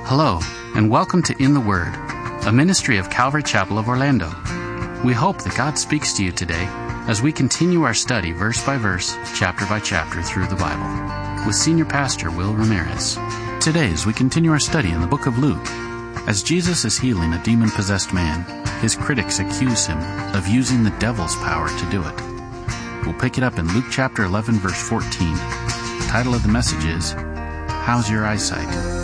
Hello, and welcome to In the Word, a ministry of Calvary Chapel of Orlando. We hope that God speaks to you today as we continue our study verse by verse, chapter by chapter through the Bible, with Senior Pastor Will Ramirez. Today, as we continue our study in the book of Luke, as Jesus is healing a demon-possessed man, his critics accuse him of using the devil's power to do it. We'll pick it up in Luke chapter 11, verse 14. The title of the message is, How's Your Eyesight?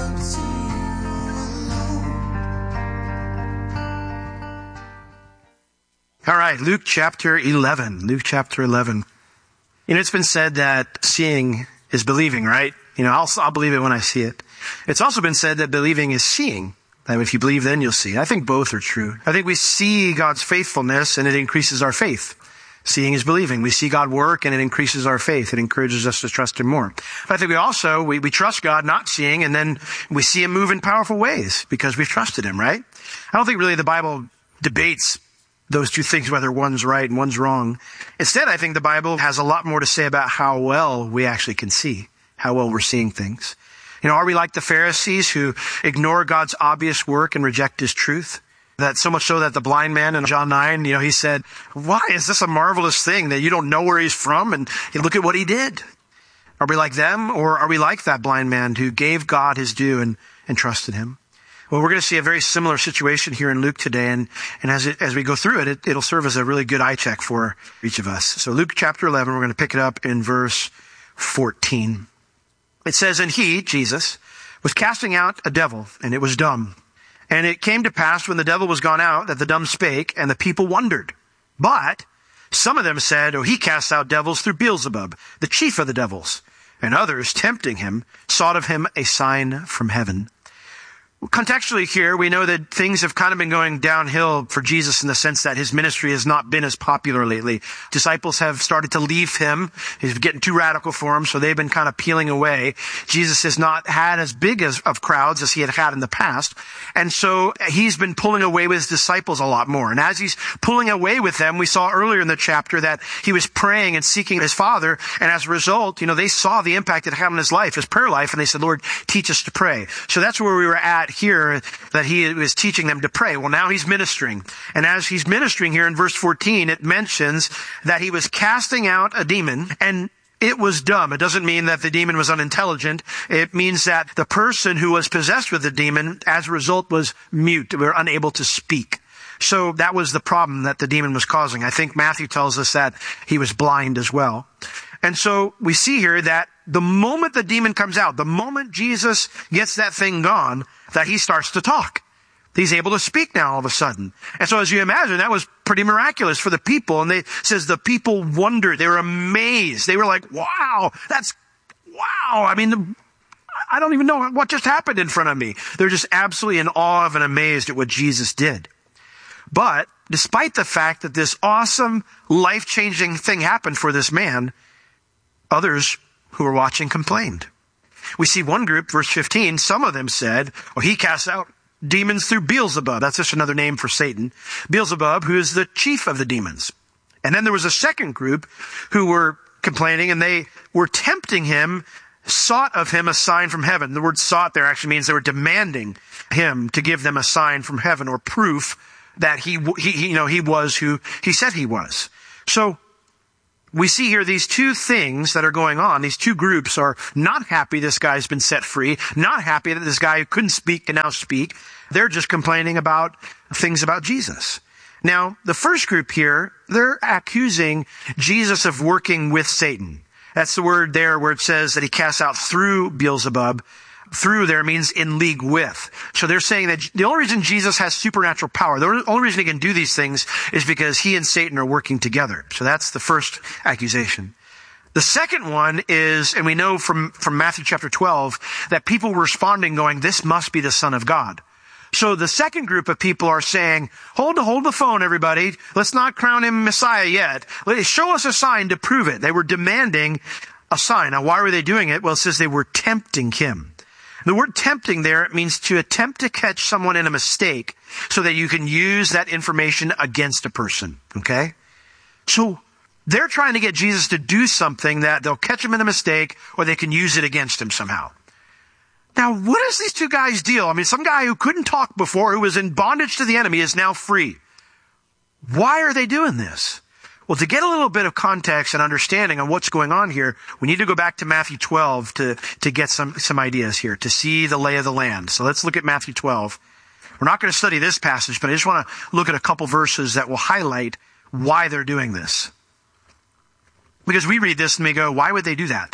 All right, Luke chapter 11. Luke chapter 11. It's been said that seeing is believing, right? I'll believe it when I see it. It's also been said that believing is seeing. That if you believe, then you'll see. I think both are true. I think we see God's faithfulness and it increases our faith. Seeing is believing. We see God work and it increases our faith. It encourages us to trust Him more. But I think we trust God not seeing, and then we see Him move in powerful ways because we've trusted Him, right? I don't think really the Bible debates those two things, whether one's right and one's wrong. Instead, I think the Bible has a lot more to say about how well we actually can see, how well we're seeing things. Are we like the Pharisees who ignore God's obvious work and reject His truth? That so much so that the blind man in John 9, he said, why is this a marvelous thing that you don't know where he's from and you look at what he did? Are we like them, or are we like that blind man who gave God his due and trusted Him? Well, we're going to see a very similar situation here in Luke today, and as we go through it, it'll serve as a really good eye check for each of us. So Luke chapter 11, we're going to pick it up in verse 14. It says, And he, Jesus, was casting out a devil, and it was dumb. And it came to pass when the devil was gone out that the dumb spake, and the people wondered. But some of them said, he casts out devils through Beelzebub, the chief of the devils. And others, tempting him, sought of him a sign from heaven. Contextually here, we know that things have kind of been going downhill for Jesus in the sense that His ministry has not been as popular lately. Disciples have started to leave Him. He's getting too radical for them, so they've been kind of peeling away. Jesus has not had as big of crowds as He had in the past. And so He's been pulling away with His disciples a lot more. And as He's pulling away with them, we saw earlier in the chapter that He was praying and seeking His Father. And as a result, they saw the impact it had on His life, His prayer life. And they said, Lord, teach us to pray. So that's where we were at here, that He was teaching them to pray. Well, now He's ministering. And as He's ministering here in verse 14, it mentions that He was casting out a demon and it was dumb. It doesn't mean that the demon was unintelligent. It means that the person who was possessed with the demon, as a result, was mute. They were unable to speak. So that was the problem that the demon was causing. I think Matthew tells us that he was blind as well. And so we see here that the moment the demon comes out, the moment Jesus gets that thing gone, that he starts to talk. He's able to speak now all of a sudden. And so as you imagine, that was pretty miraculous for the people. And it says the people wondered. They were amazed. They were like, wow. I mean, I don't even know what just happened in front of me. They're just absolutely in awe of and amazed at what Jesus did. But despite the fact that this awesome, life-changing thing happened for this man, others who were watching complained. We see one group, verse 15, some of them said, he casts out demons through Beelzebub. That's just another name for Satan. Beelzebub, who is the chief of the demons. And then there was a second group who were complaining, and they were tempting him, sought of him a sign from heaven. The word sought there actually means they were demanding him to give them a sign from heaven or proof that he was who he said he was. So we see here these two things that are going on. These two groups are not happy this guy's been set free, not happy that this guy who couldn't speak can now speak. They're just complaining about things about Jesus. Now, the first group here, they're accusing Jesus of working with Satan. That's the word there where it says that he casts out through Beelzebub. Through there means in league with. So they're saying that the only reason Jesus has supernatural power, the only reason he can do these things is because he and Satan are working together. So that's the first accusation. The second one is, and we know from Matthew chapter 12, that people were responding going, this must be the Son of God. So the second group of people are saying, hold the phone, everybody. Let's not crown him Messiah yet. Show us a sign to prove it. They were demanding a sign. Now, why were they doing it? Well, it says they were tempting him. The word tempting there, it means to attempt to catch someone in a mistake so that you can use that information against a person. Okay? So they're trying to get Jesus to do something that they'll catch him in a mistake or they can use it against him somehow. Now, what is these two guys' deal? I mean, some guy who couldn't talk before, who was in bondage to the enemy, is now free. Why are they doing this? Well, to get a little bit of context and understanding on what's going on here, we need to go back to Matthew 12 to get some ideas here, to see the lay of the land. So let's look at Matthew 12. We're not going to study this passage, but I just want to look at a couple verses that will highlight why they're doing this. Because we read this and we go, why would they do that?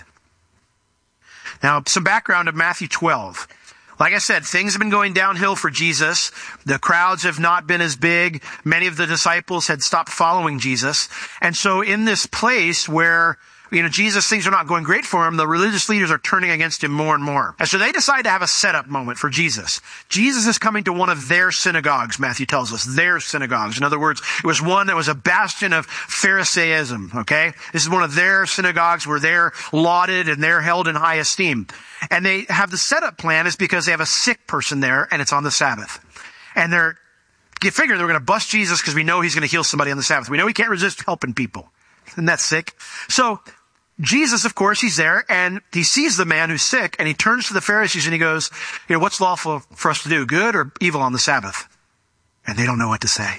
Now, some background of Matthew 12. Like I said, things have been going downhill for Jesus. The crowds have not been as big. Many of the disciples had stopped following Jesus. And so in this place where, Jesus, things are not going great for him, the religious leaders are turning against him more and more. And so they decide to have a setup moment for Jesus. Jesus is coming to one of their synagogues, Matthew tells us, their synagogues. In other words, it was one that was a bastion of Pharisaism, okay? This is one of their synagogues where they're lauded and they're held in high esteem. And they have the setup plan is because they have a sick person there and it's on the Sabbath. And you figure they're going to bust Jesus because we know he's going to heal somebody on the Sabbath. We know he can't resist helping people. Isn't that sick? So Jesus, of course, he's there and he sees the man who's sick and he turns to the Pharisees and he goes, what's lawful for us to do, good or evil on the Sabbath? And they don't know what to say.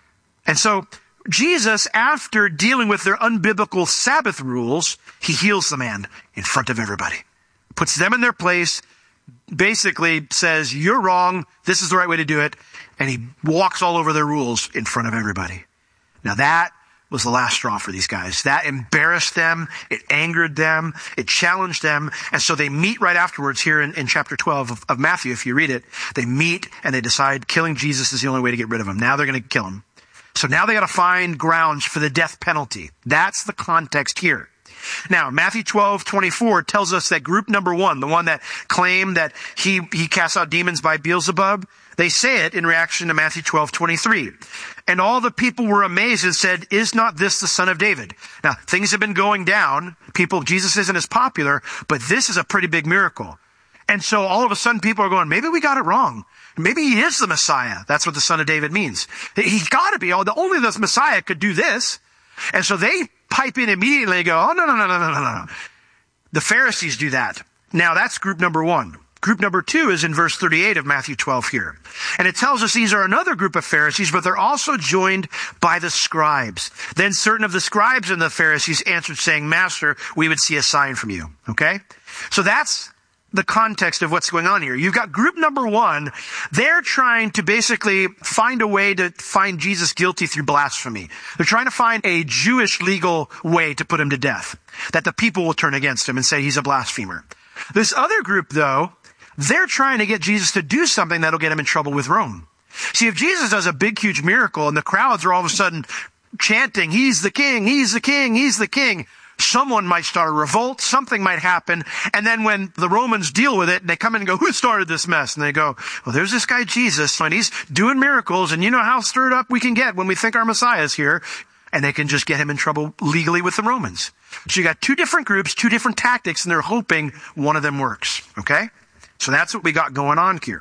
And so Jesus, after dealing with their unbiblical Sabbath rules, he heals the man in front of everybody, puts them in their place, basically says, you're wrong, this is the right way to do it, and he walks all over their rules in front of everybody. Now that was the last straw for these guys. That embarrassed them. It angered them. It challenged them. And so they meet right afterwards here in chapter 12 of Matthew, if you read it. They meet and they decide killing Jesus is the only way to get rid of him. Now they're going to kill him. So now they got to find grounds for the death penalty. That's the context here. Now, Matthew 12:24 tells us that group number one, the one that claimed that he casts out demons by Beelzebub, they say it in reaction to Matthew 12:23. And all the people were amazed and said, is not this the son of David? Now, things have been going down. Jesus isn't as popular, but this is a pretty big miracle. And so all of a sudden people are going, maybe we got it wrong. Maybe he is the Messiah. That's what the son of David means. He's got to be. Only the Messiah could do this. And so they pipe in immediately and go, oh, no. The Pharisees do that. Now that's group number one. Group number two is in verse 38 of Matthew 12 here. And it tells us these are another group of Pharisees, but they're also joined by the scribes. Then certain of the scribes and the Pharisees answered saying, Master, we would see a sign from you. Okay? So that's the context of what's going on here. You've got group number one. They're trying to basically find a way to find Jesus guilty through blasphemy. They're trying to find a Jewish legal way to put him to death, that the people will turn against him and say he's a blasphemer. This other group, though, they're trying to get Jesus to do something that'll get him in trouble with Rome. See, if Jesus does a big, huge miracle and the crowds are all of a sudden chanting, he's the king, he's the king, he's the king, someone might start a revolt, something might happen, and then when the Romans deal with it, they come in and go, who started this mess? And they go, well, there's this guy Jesus, and he's doing miracles, and you know how stirred up we can get when we think our Messiah's here, and they can just get him in trouble legally with the Romans. So you got two different groups, two different tactics, and they're hoping one of them works, okay? So that's what we got going on here.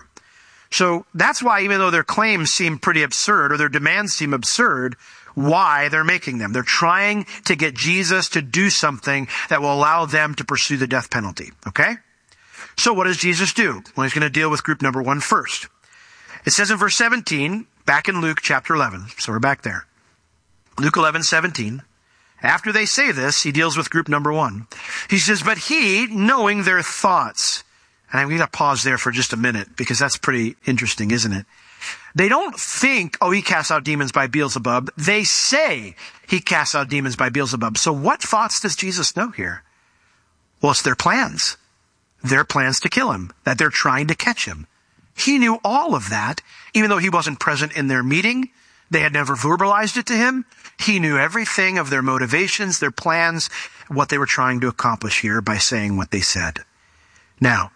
So that's why, even though their claims seem pretty absurd, or their demands seem absurd, why they're making them. They're trying to get Jesus to do something that will allow them to pursue the death penalty. Okay? So what does Jesus do? Well, he's going to deal with group number one first. It says in verse 17, back in Luke chapter 11. So we're back there. Luke 11:17. After they say this, he deals with group number one. He says, but he, knowing their thoughts. And I'm going to pause there for just a minute because that's pretty interesting, isn't it? They don't think, he casts out demons by Beelzebub. They say he casts out demons by Beelzebub. So what thoughts does Jesus know here? Well, it's their plans. Their plans to kill him, that they're trying to catch him. He knew all of that, even though he wasn't present in their meeting. They had never verbalized it to him. He knew everything of their motivations, their plans, what they were trying to accomplish here by saying what they said. Now,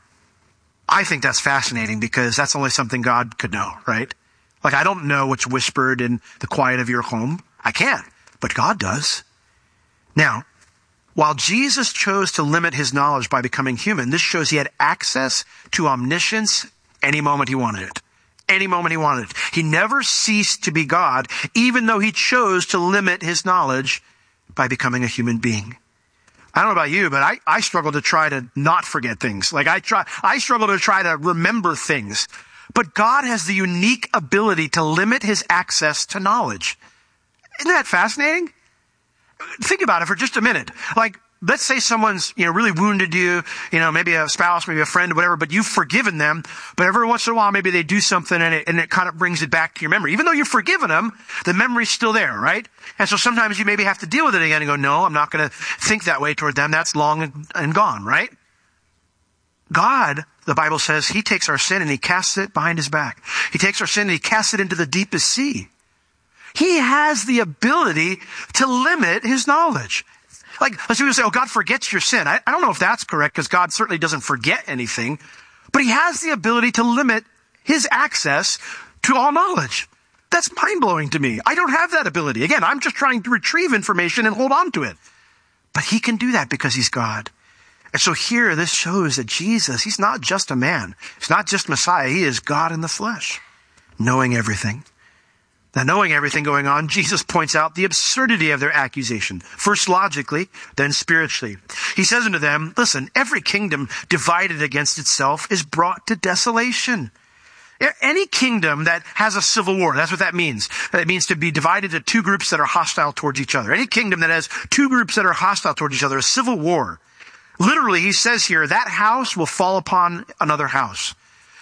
I think that's fascinating because that's only something God could know, right? Like, I don't know what's whispered in the quiet of your home. I can't, but God does. Now, while Jesus chose to limit his knowledge by becoming human, this shows he had access to omniscience any moment he wanted it. Any moment he wanted it. He never ceased to be God, even though he chose to limit his knowledge by becoming a human being. I don't know about you, but I struggle to try to not forget things. Like I struggle to try to remember things. But God has the unique ability to limit his access to knowledge. Isn't that fascinating? Think about it for just a minute. Like, let's say someone's, really wounded you, maybe a spouse, maybe a friend, whatever, but you've forgiven them. But every once in a while, maybe they do something and it kind of brings it back to your memory. Even though you've forgiven them, the memory's still there, right? And so sometimes you maybe have to deal with it again and go, no, I'm not going to think that way toward them. That's long and gone, right? God, the Bible says, he takes our sin and he casts it behind his back. He takes our sin and he casts it into the deepest sea. He has the ability to limit his knowledge. Like, let's people say, oh, God forgets your sin. I don't know if that's correct because God certainly doesn't forget anything, but he has the ability to limit his access to all knowledge. That's mind-blowing to me. I don't have that ability. Again, I'm just trying to retrieve information and hold on to it. But he can do that because he's God. And so here, this shows that Jesus, he's not just a man. He's not just Messiah. He is God in the flesh, knowing everything. Now, knowing everything going on, Jesus points out the absurdity of their accusation. First logically, then spiritually. He says unto them, listen, every kingdom divided against itself is brought to desolation. Any kingdom that has a civil war, that's what that means. It means to be divided into two groups that are hostile towards each other. Any kingdom that has two groups that are hostile towards each other, a civil war. Literally, he says here, that house will fall upon another house.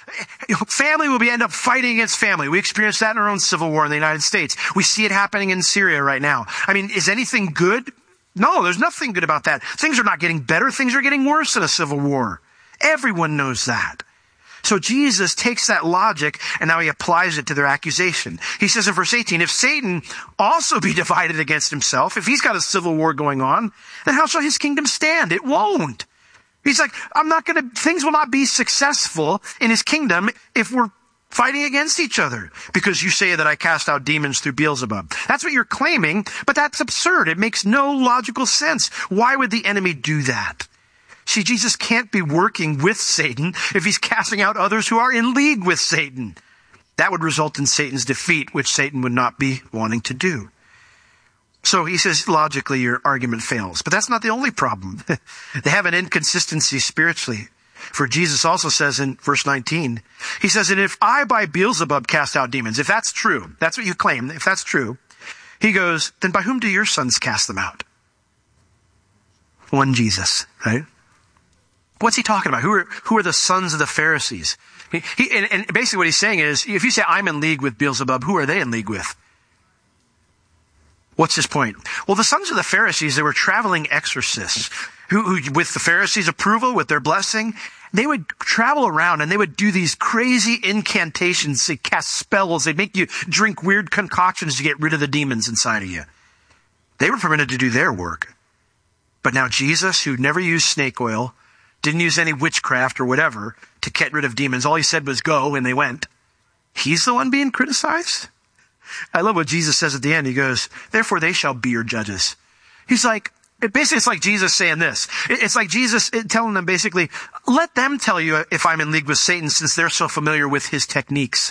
Family will end up fighting against family. We experience that in our own civil war in the United States. We see it happening in Syria right now. I mean, is anything good? No, there's nothing good about that. Things are not getting better. Things are getting worse in a civil war. Everyone knows that. So Jesus takes that logic and now he applies it to their accusation. He says in verse 18, if Satan also be divided against himself, if he's got a civil war going on, then how shall his kingdom stand? It won't. He's like, things will not be successful in his kingdom if we're fighting against each other because you say that I cast out demons through Beelzebub. That's what you're claiming, but that's absurd. It makes no logical sense. Why would the enemy do that? See, Jesus can't be working with Satan if he's casting out others who are in league with Satan. That would result in Satan's defeat, which Satan would not be wanting to do. So he says, logically, your argument fails. But that's not the only problem. They have an inconsistency spiritually. For Jesus also says in verse 19, he says, and if I by Beelzebub cast out demons, if that's true, that's what you claim, if that's true, he goes, then by whom do your sons cast them out? One Jesus, right? What's he talking about? Who are the sons of the Pharisees? And basically what he's saying is, if you say I'm in league with Beelzebub, who are they in league with? What's his point? Well, the sons of the Pharisees, they were traveling exorcists who with the Pharisees' approval, with their blessing, they would travel around and they would do these crazy incantations. They cast spells. They'd make you drink weird concoctions to get rid of the demons inside of you. They were permitted to do their work. But now Jesus, who never used snake oil, didn't use any witchcraft or whatever to get rid of demons. All he said was go, and they went. He's the one being criticized? I love what Jesus says at the end. He goes, therefore they shall be your judges. He's like, it's like Jesus saying this. It's like Jesus telling them basically, let them tell you if I'm in league with Satan since they're so familiar with his techniques.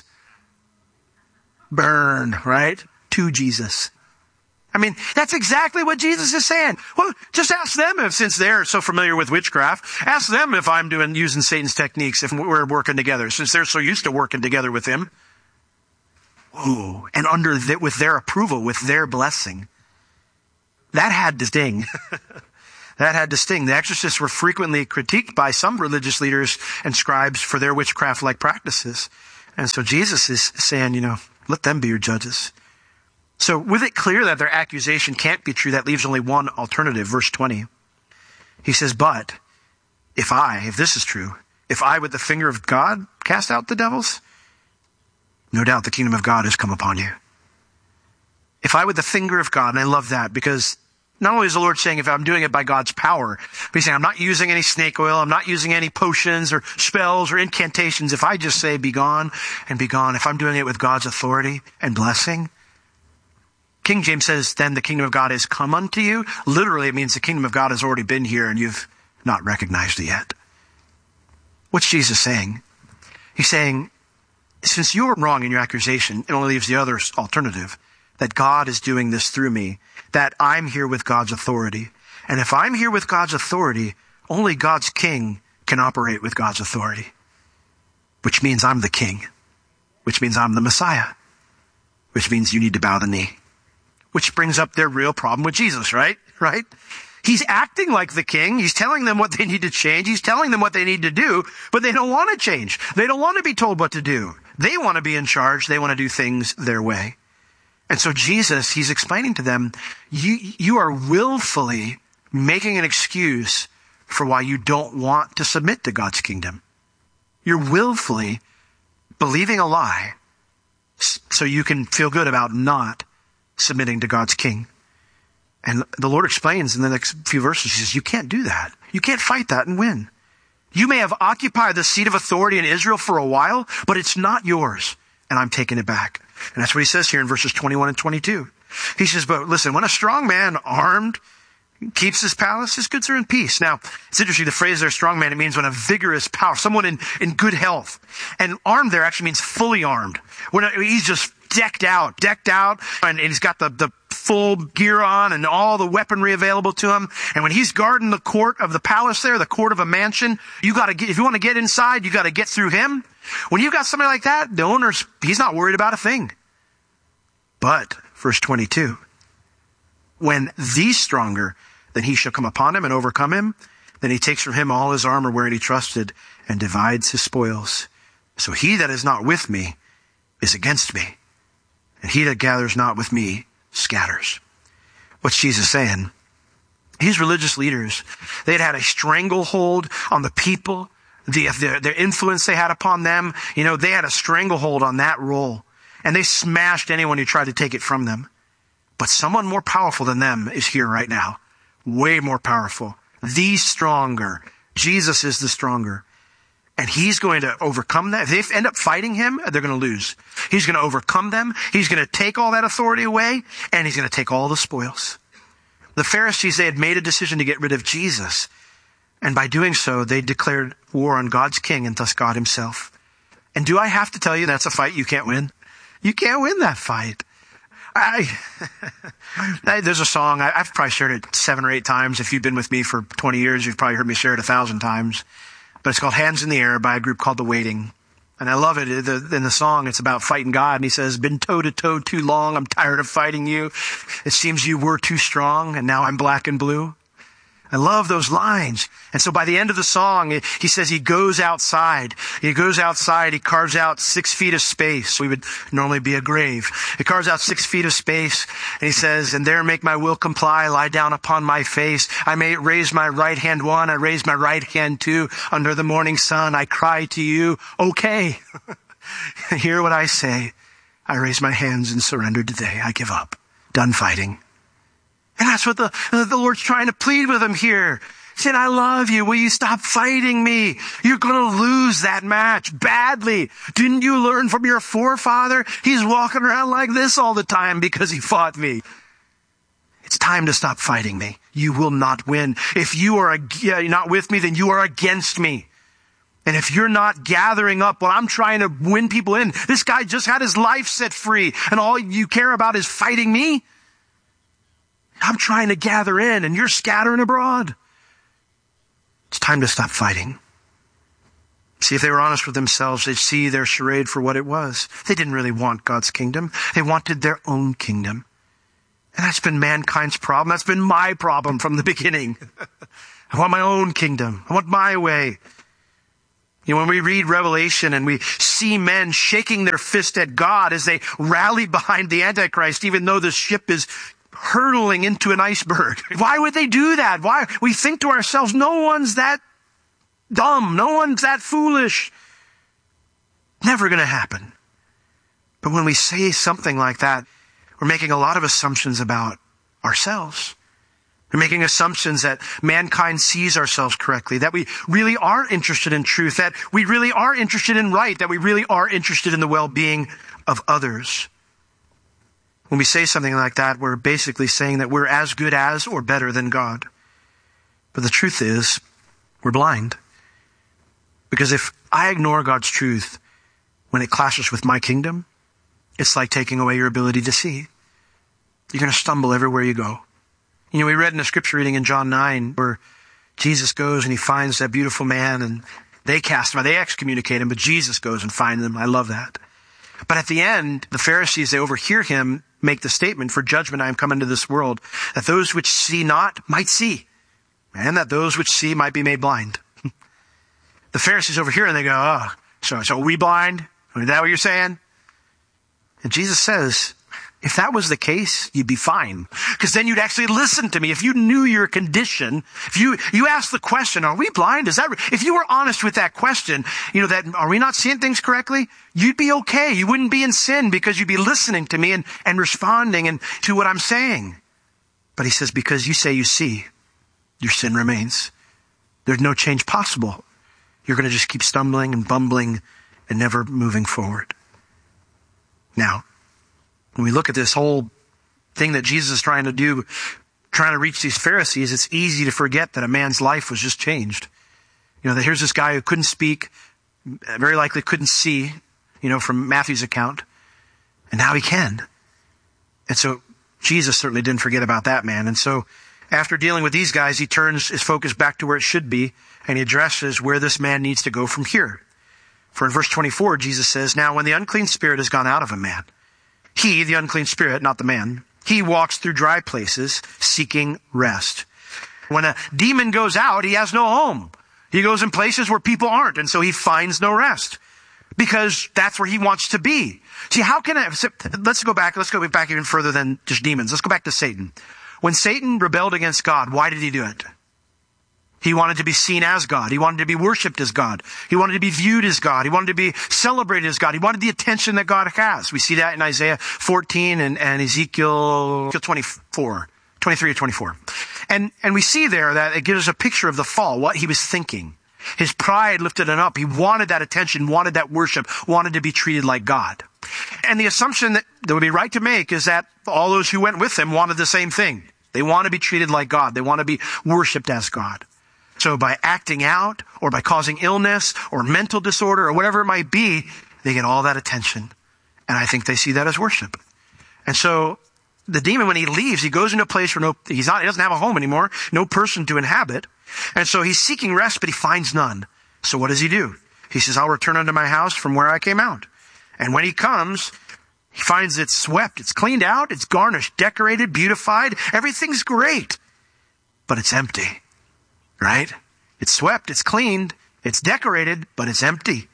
Burn, right? To Jesus. I mean, that's exactly what Jesus is saying. Well, just ask them if, since they're so familiar with witchcraft, ask them if I'm using Satan's techniques, if we're working together, since they're so used to working together with him. Ooh, and with their approval, with their blessing. That had to sting. That had to sting. The exorcists were frequently critiqued by some religious leaders and scribes for their witchcraft-like practices. And so Jesus is saying, let them be your judges. So with it clear that their accusation can't be true, that leaves only one alternative. Verse 20. He says, but if this is true, if I with the finger of God cast out the devils, no doubt the kingdom of God has come upon you. If I with the finger of God, and I love that because not only is the Lord saying if I'm doing it by God's power, but he's saying I'm not using any snake oil, I'm not using any potions or spells or incantations. If I just say be gone and be gone, if I'm doing it with God's authority and blessing. King James says, then the kingdom of God has come unto you. Literally, it means the kingdom of God has already been here and you've not recognized it yet. What's Jesus saying? He's saying, since you're wrong in your accusation, it only leaves the other alternative, that God is doing this through me, that I'm here with God's authority. And if I'm here with God's authority, only God's king can operate with God's authority, which means I'm the king, which means I'm the Messiah, which means you need to bow the knee, which brings up their real problem with Jesus, right? Right? He's acting like the king. He's telling them what they need to change. He's telling them what they need to do, but they don't want to change. They don't want to be told what to do. They want to be in charge. They want to do things their way. And so Jesus, he's explaining to them, you are willfully making an excuse for why you don't want to submit to God's kingdom. You're willfully believing a lie so you can feel good about not submitting to God's king. And the Lord explains in the next few verses, he says, you can't do that. You can't fight that and win. You may have occupied the seat of authority in Israel for a while, but it's not yours, and I'm taking it back. And that's what he says here in verses 21 and 22. He says, but listen, when a strong man armed keeps his palace, his goods are in peace. Now, it's interesting, the phrase there, strong man, it means when a vigorous power, someone in good health. And armed there actually means fully armed. He's just decked out, and he's got the full gear on and all the weaponry available to him. And when he's guarding the court of the palace there, the court of a mansion, if you want to get inside, you got to get through him. When you've got somebody like that, the owner's, he's not worried about a thing. But, verse 22, when these stronger, then he shall come upon him and overcome him. Then he takes from him all his armor wherein he trusted and divides his spoils. So he that is not with me is against me. And he that gathers not with me scatters. What's Jesus saying? These religious leaders, they had a stranglehold on the people, their influence they had upon them. They had a stranglehold on that role. And they smashed anyone who tried to take it from them. But someone more powerful than them is here right now. Way more powerful. The stronger. Jesus is the stronger. And he's going to overcome that. If they end up fighting him, they're going to lose. He's going to overcome them. He's going to take all that authority away, and he's going to take all the spoils. The Pharisees, they had made a decision to get rid of Jesus. And by doing so, they declared war on God's king and thus God himself. And do I have to tell you that's a fight you can't win? You can't win that fight. There's a song, I've probably shared it 7 or 8 times. If you've been with me for 20 years, you've probably heard me share it 1,000 times. But it's called Hands in the Air by a group called The Waiting. And I love it. In the song, it's about fighting God. And he says, been toe to toe too long. I'm tired of fighting you. It seems you were too strong, and now I'm black and blue. I love those lines. And so by the end of the song, he says he goes outside. He goes outside. He carves out 6 feet of space. We would normally be a grave. He carves out 6 feet of space. And he says, and there make my will comply, lie down upon my face. I may raise my right hand one. I raise my right hand two. Under the morning sun, I cry to you, okay. Hear what I say. I raise my hands and surrender today. I give up. Done fighting. And that's what the Lord's trying to plead with him here. He said, I love you. Will you stop fighting me? You're going to lose that match badly. Didn't you learn from your forefather? He's walking around like this all the time because he fought me. It's time to stop fighting me. You will not win. If you are not with me, then you are against me. And if you're not gathering up while I'm trying to win people in, this guy just had his life set free, and all you care about is fighting me. I'm trying to gather in, and you're scattering abroad. It's time to stop fighting. See, if they were honest with themselves, they'd see their charade for what it was. They didn't really want God's kingdom. They wanted their own kingdom. And that's been mankind's problem. That's been my problem from the beginning. I want my own kingdom. I want my way. When we read Revelation and we see men shaking their fist at God as they rally behind the Antichrist, even though the ship is hurtling into an iceberg. Why would they do that? Why? We think to ourselves, no one's that dumb. No one's that foolish. Never going to happen. But when we say something like that, we're making a lot of assumptions about ourselves. We're making assumptions that mankind sees ourselves correctly, that we really are interested in truth, that we really are interested in right, that we really are interested in the well-being of others. When we say something like that, we're basically saying that we're as good as or better than God. But the truth is, we're blind. Because if I ignore God's truth when it clashes with my kingdom, it's like taking away your ability to see. You're going to stumble everywhere you go. We read in the scripture reading in John 9 where Jesus goes and he finds that beautiful man and they cast him out. They excommunicate him, but Jesus goes and finds them. I love that. But at the end, the Pharisees, they overhear him make the statement, for judgment I am come into this world, that those which see not might see, and that those which see might be made blind. The Pharisees overhear and they go, oh, so are we blind? Is that what you're saying? And Jesus says, if that was the case, you'd be fine. Because then you'd actually listen to me. If you knew your condition, if you asked the question, are we blind? If you were honest with that question, that are we not seeing things correctly? You'd be okay. You wouldn't be in sin because you'd be listening to me and responding and to what I'm saying. But he says, because you say you see, your sin remains. There's no change possible. You're going to just keep stumbling and bumbling and never moving forward. Now, when we look at this whole thing that Jesus is trying to do, trying to reach these Pharisees, it's easy to forget that a man's life was just changed. That here's this guy who couldn't speak, very likely couldn't see, from Matthew's account, and now he can. And so Jesus certainly didn't forget about that man. And so after dealing with these guys, he turns his focus back to where it should be, and he addresses where this man needs to go from here. For in verse 24, Jesus says, now when the unclean spirit has gone out of a man, he, the unclean spirit, not the man, he walks through dry places seeking rest. When a demon goes out, he has no home. He goes in places where people aren't, and so he finds no rest because that's where he wants to be. See, let's go back even further than just demons. Let's go back to Satan. When Satan rebelled against God, why did he do it? He wanted to be seen as God. He wanted to be worshipped as God. He wanted to be viewed as God. He wanted to be celebrated as God. He wanted the attention that God has. We see that in Isaiah 14 and Ezekiel 23 to 24. And we see there that it gives us a picture of the fall, what he was thinking. His pride lifted him up. He wanted that attention, wanted that worship, wanted to be treated like God. And the assumption that would be right to make is that all those who went with him wanted the same thing. They want to be treated like God. They want to be worshipped as God. So by acting out or by causing illness or mental disorder or whatever it might be, they get all that attention. And I think they see that as worship. And so the demon, when he leaves, he goes into a place where he doesn't have a home anymore, no person to inhabit. And so he's seeking rest, but he finds none. So what does he do? He says, I'll return unto my house from where I came out. And when he comes, he finds it's swept, it's cleaned out, it's garnished, decorated, beautified. Everything's great, but it's empty. Right? It's swept, it's cleaned, it's decorated, but it's empty.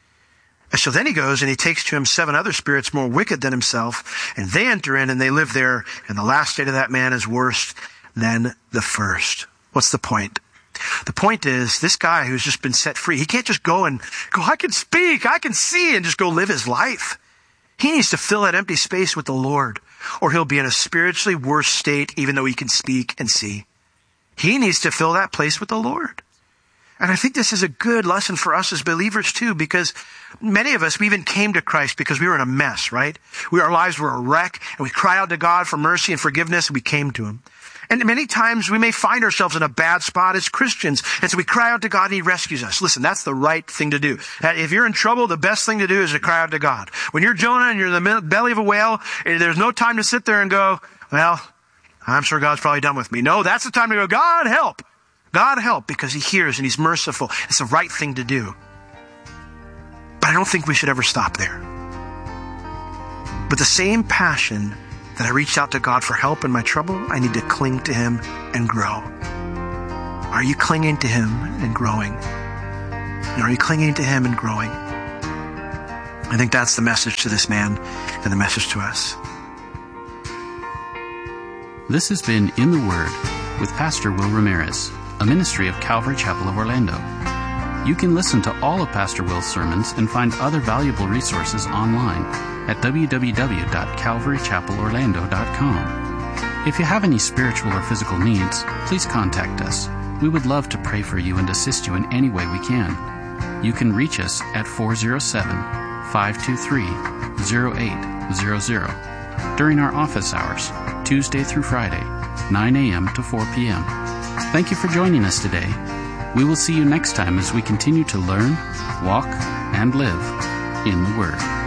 And so then he goes and he takes to him 7 other spirits more wicked than himself, and they enter in and they live there, and the last state of that man is worse than the first. What's the point? The point is, this guy who's just been set free, he can't just go, I can speak, I can see, and just go live his life. He needs to fill that empty space with the Lord, or he'll be in a spiritually worse state even though he can speak and see. He needs to fill that place with the Lord. And I think this is a good lesson for us as believers too, because many of us, we even came to Christ because we were in a mess, right? Our lives were a wreck, and we cried out to God for mercy and forgiveness, and we came to him. And many times we may find ourselves in a bad spot as Christians, and so we cry out to God and he rescues us. Listen, that's the right thing to do. If you're in trouble, the best thing to do is to cry out to God. When you're Jonah and you're in the belly of a whale, there's no time to sit there and go, well, I'm sure God's probably done with me. No, that's the time to go, God help. God help, because he hears and he's merciful. It's the right thing to do. But I don't think we should ever stop there. With the same passion that I reached out to God for help in my trouble, I need to cling to him and grow. Are you clinging to him and growing? Are you clinging to him and growing? I think that's the message to this man and the message to us. This has been In the Word with Pastor Will Ramirez, a ministry of Calvary Chapel of Orlando. You can listen to all of Pastor Will's sermons and find other valuable resources online at www.calvarychapelorlando.com. If you have any spiritual or physical needs, please contact us. We would love to pray for you and assist you in any way we can. You can reach us at 407-523-0800 during our office hours, Tuesday through Friday, 9 a.m. to 4 p.m. Thank you for joining us today. We will see you next time as we continue to learn, walk, and live in the Word.